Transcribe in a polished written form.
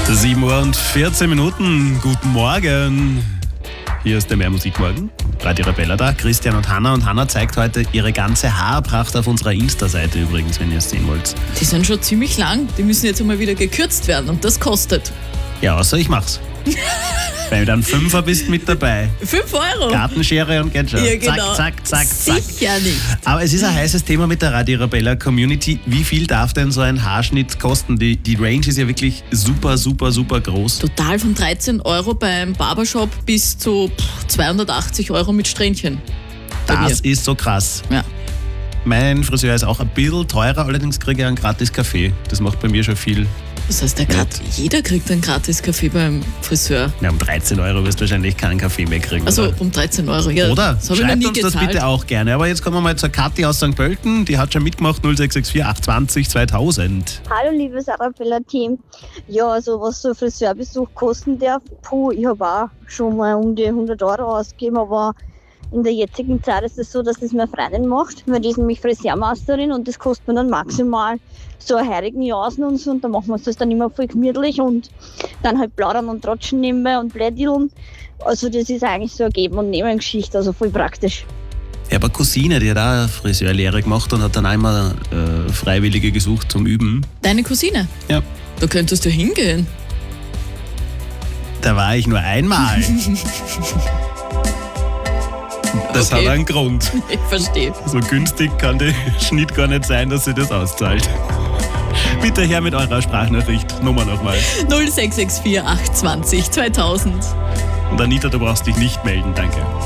7:14 Guten Morgen. Hier ist der Mehrmusikmorgen. Radio Arabella da, Christian und Hanna. Und Hanna zeigt heute ihre ganze Haarpracht auf unserer Insta-Seite übrigens, wenn ihr es sehen wollt. Die sind schon ziemlich lang. Die müssen jetzt einmal wieder gekürzt werden und das kostet. Ja, außer ich mach's. Wenn du dann Fünfer bist mit dabei. 5 Euro. Gartenschere und geht schon. Ja, genau. Zack. Sicher nicht. Aber es ist ein heißes Thema mit der Radio Arabella Community. Wie viel darf denn so ein Haarschnitt kosten? Die Range ist ja wirklich super groß. Total von 13 Euro beim Barbershop bis zu 280 Euro mit Strähnchen. Das ist so krass. Ja. Mein Friseur ist auch ein bisschen teurer, allerdings kriege ich einen gratis Kaffee. Das macht bei mir schon viel. Das heißt, jeder kriegt einen gratis Kaffee beim Friseur. Ja, um 13 Euro wirst du wahrscheinlich keinen Kaffee mehr kriegen. Also oder? um 13 Euro, ja. Oder? Das habe ich noch Schreibt nie uns gezahlt. das bitte auch gerne. Aber jetzt kommen wir mal zur Kathi aus St. Pölten. Die hat schon mitgemacht, 0664 820 2000. Hallo liebes Arabella-Team. Ja, also was so ein Friseurbesuch kosten darf, ich habe auch schon mal um die 100 Euro ausgegeben, aber in der jetzigen Zeit ist es so, dass das meine Freundin macht, weil die ist nämlich Friseurmeisterin und das kostet mir dann maximal so eine heurigen Jausen und so und dann machen wir uns das dann immer voll gemütlich und dann halt plaudern und tratschen nebenbei und blädideln. Also das ist eigentlich so eine Geben- und Nehmen-Geschichte, also voll praktisch. Ich habe eine Cousine, die hat auch eine Friseurlehre gemacht und hat dann einmal Freiwillige gesucht zum Üben. Deine Cousine? Ja. Da könntest du hingehen. Da war ich nur einmal. Das Okay. hat einen Grund. Ich verstehe. So günstig kann der Schnitt gar nicht sein, dass sie das auszahlt. Bitte her mit eurer Sprachnachricht. Nummer nochmal. 0664 820 2000. Und Anita, du brauchst dich nicht melden, danke.